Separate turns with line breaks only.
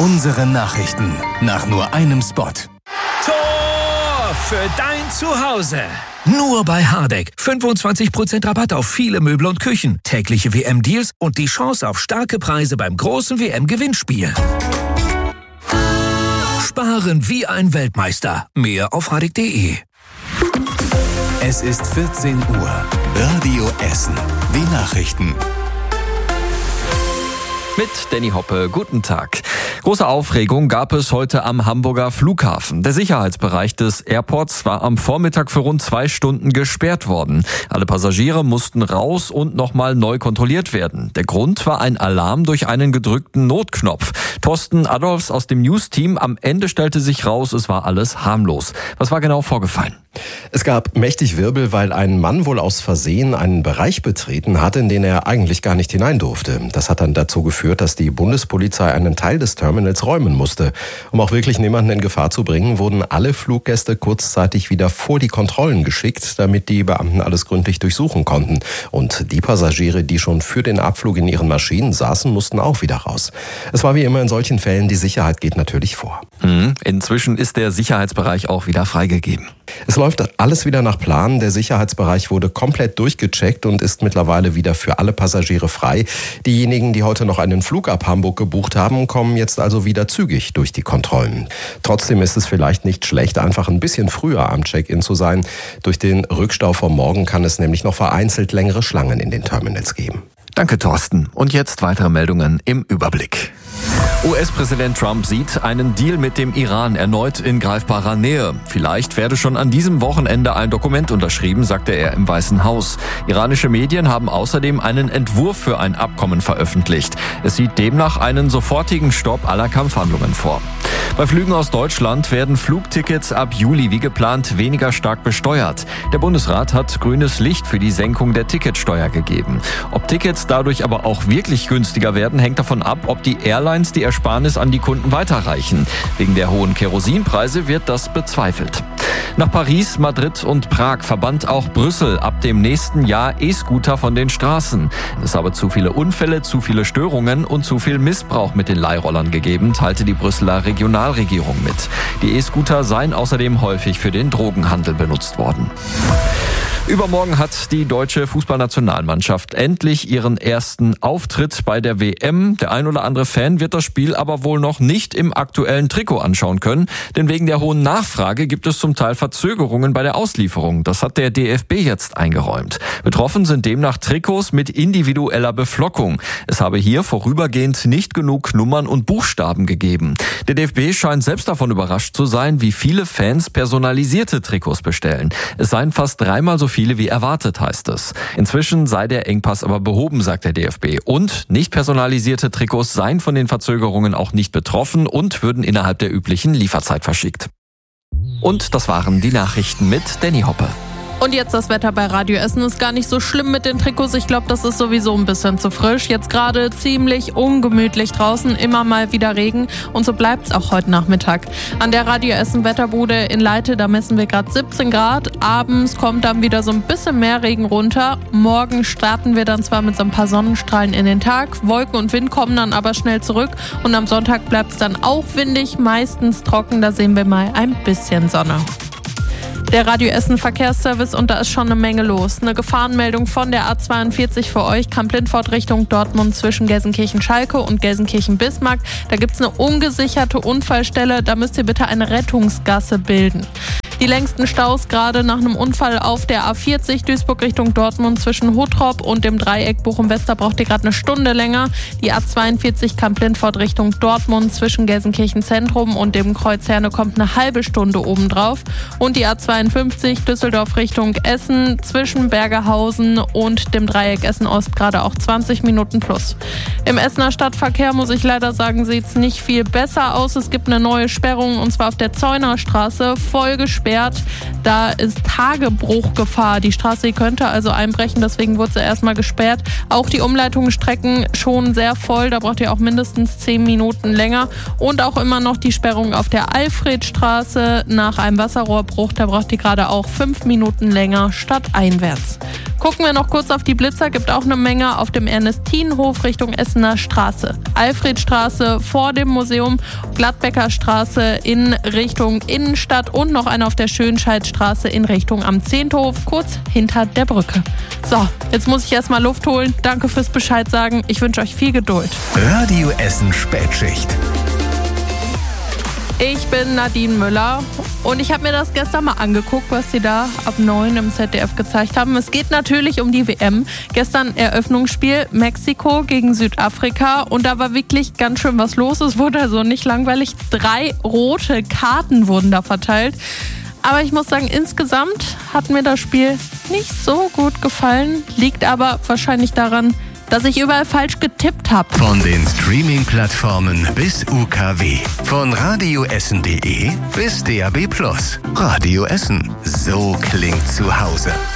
Unsere Nachrichten nach nur einem Spot.
Tor für dein Zuhause. Nur bei Hardegg. 25% Rabatt auf viele Möbel und Küchen. Tägliche WM-Deals und die Chance auf starke Preise beim großen WM-Gewinnspiel. Sparen wie ein Weltmeister. Mehr auf hardegg.de.
Es ist 14 Uhr. Radio Essen. Die Nachrichten.
Mit Danny Hoppe, guten Tag. Große Aufregung gab es heute am Hamburger Flughafen. Der Sicherheitsbereich des Airports war am Vormittag für rund 2 Stunden gesperrt worden. Alle Passagiere mussten raus und nochmal neu kontrolliert werden. Der Grund war ein Alarm durch einen gedrückten Notknopf. Thorsten Adolfs aus dem News-Team. Am Ende stellte sich raus, es war alles harmlos. Was war genau vorgefallen?
Es gab mächtig Wirbel, weil ein Mann wohl aus Versehen einen Bereich betreten hat, in den er eigentlich gar nicht hinein durfte. Das hat dann dazu geführt, dass die Bundespolizei einen Teil des Terminals räumen musste. Um auch wirklich niemanden in Gefahr zu bringen, wurden alle Fluggäste kurzzeitig wieder vor die Kontrollen geschickt, damit die Beamten alles gründlich durchsuchen konnten. Und die Passagiere, die schon für den Abflug in ihren Maschinen saßen, mussten auch wieder raus. Es war wie immer in solchen Fällen, die Sicherheit geht natürlich vor.
Inzwischen ist der Sicherheitsbereich auch wieder freigegeben.
Es läuft alles wieder nach Plan. Der Sicherheitsbereich wurde komplett durchgecheckt und ist mittlerweile wieder für alle Passagiere frei. Diejenigen, die heute noch einen Flug ab Hamburg gebucht haben, kommen jetzt also wieder zügig durch die Kontrollen. Trotzdem ist es vielleicht nicht schlecht, einfach ein bisschen früher am Check-in zu sein. Durch den Rückstau vom Morgen kann es nämlich noch vereinzelt längere Schlangen in den Terminals geben.
Danke, Thorsten. Und jetzt weitere Meldungen im Überblick. US-Präsident Trump sieht einen Deal mit dem Iran erneut in greifbarer Nähe. Vielleicht werde schon an diesem Wochenende ein Dokument unterschrieben, sagte er im Weißen Haus. Iranische Medien haben außerdem einen Entwurf für ein Abkommen veröffentlicht. Es sieht demnach einen sofortigen Stopp aller Kampfhandlungen vor. Bei Flügen aus Deutschland werden Flugtickets ab Juli wie geplant weniger stark besteuert. Der Bundesrat hat grünes Licht für die Senkung der Ticketsteuer gegeben. Ob Tickets dadurch aber auch wirklich günstiger werden, hängt davon ab, ob die Airlines die Ersparnis an die Kunden weiterreichen. Wegen der hohen Kerosinpreise wird das bezweifelt. Nach Paris, Madrid und Prag verbannt auch Brüssel ab dem nächsten Jahr E-Scooter von den Straßen. Es habe zu viele Unfälle, zu viele Störungen und zu viel Missbrauch mit den Leihrollern gegeben, teilte die Brüsseler Regionalregierung mit. Die E-Scooter seien außerdem häufig für den Drogenhandel benutzt worden. Übermorgen hat die deutsche Fußballnationalmannschaft endlich ihren ersten Auftritt bei der WM. Der ein oder andere Fan wird das Spiel aber wohl noch nicht im aktuellen Trikot anschauen können, denn wegen der hohen Nachfrage gibt es zum Teil Verzögerungen bei der Auslieferung. Das hat der DFB jetzt eingeräumt. Betroffen sind demnach Trikots mit individueller Beflockung. Es habe hier vorübergehend nicht genug Nummern und Buchstaben gegeben. Der DFB scheint selbst davon überrascht zu sein, wie viele Fans personalisierte Trikots bestellen. Es seien fast 3-mal so viele wie erwartet, heißt es. Inzwischen sei der Engpass aber behoben, sagt der DFB. Und nicht personalisierte Trikots seien von den Verzögerungen auch nicht betroffen und würden innerhalb der üblichen Lieferzeit verschickt. Und das waren die Nachrichten mit Danny Hoppe.
Und jetzt das Wetter bei Radio Essen ist gar nicht so schlimm mit den Trikots. Ich glaube, das ist sowieso ein bisschen zu frisch. Jetzt gerade ziemlich ungemütlich draußen, immer mal wieder Regen. Und so bleibt es auch heute Nachmittag. An der Radio Essen Wetterbude in Leite, da messen wir gerade 17 Grad. Abends kommt dann wieder so ein bisschen mehr Regen runter. Morgen starten wir dann zwar mit so ein paar Sonnenstrahlen in den Tag. Wolken und Wind kommen dann aber schnell zurück. Und am Sonntag bleibt es dann auch windig, meistens trocken. Da sehen wir mal ein bisschen Sonne. Der Radio Essen Verkehrsservice und da ist schon eine Menge los. Eine Gefahrenmeldung von der A42 für euch, Kamp-Lindfort Richtung Dortmund zwischen Gelsenkirchen-Schalke und Gelsenkirchen-Bismarck. Da gibt's eine ungesicherte Unfallstelle, da müsst ihr bitte eine Rettungsgasse bilden. Die längsten Staus gerade nach einem Unfall auf der A40 Duisburg Richtung Dortmund zwischen Hottrop und dem Dreieck Bochum-Wester braucht ihr gerade eine Stunde länger. Die A42 Kamp-Lindfort Richtung Dortmund zwischen Gelsenkirchen Zentrum und dem Kreuz Herne kommt eine halbe Stunde obendrauf. Und die A52 Düsseldorf Richtung Essen zwischen Bergerhausen und dem Dreieck Essen-Ost gerade auch 20 Minuten plus. Im Essener Stadtverkehr, muss ich leider sagen, sieht es nicht viel besser aus. Es gibt eine neue Sperrung und zwar auf der Zeunerstraße, voll gesperrt. Da ist Tagebruchgefahr. Die Straße könnte also einbrechen, deswegen wurde sie erstmal gesperrt. Auch die Umleitungsstrecken schon sehr voll, da braucht ihr auch mindestens 10 Minuten länger. Und auch immer noch die Sperrung auf der Alfredstraße nach einem Wasserrohrbruch, da braucht ihr gerade auch 5 Minuten länger stadteinwärts. Gucken wir noch kurz auf die Blitzer, gibt auch eine Menge auf dem Ernestinenhof Richtung Essener Straße. Alfredstraße vor dem Museum, Gladbecker Straße in Richtung Innenstadt und noch eine auf der Schönscheidstraße in Richtung am Zehnthof, kurz hinter der Brücke. So, jetzt muss ich erstmal Luft holen. Danke fürs Bescheid sagen. Ich wünsche euch viel Geduld.
Radio Essen Spätschicht.
Ich bin Nadine Müller und ich habe mir das gestern mal angeguckt, was sie da ab 9 im ZDF gezeigt haben. Es geht natürlich um die WM. Gestern Eröffnungsspiel Mexiko gegen Südafrika und da war wirklich ganz schön was los. Es wurde also nicht langweilig. 3 rote Karten wurden da verteilt. Aber ich muss sagen, insgesamt hat mir das Spiel nicht so gut gefallen. Liegt aber wahrscheinlich daran, dass ich überall falsch getippt habe.
Von den Streaming-Plattformen bis UKW. Von radioessen.de bis DAB+. Radio Essen. So klingt zu Hause.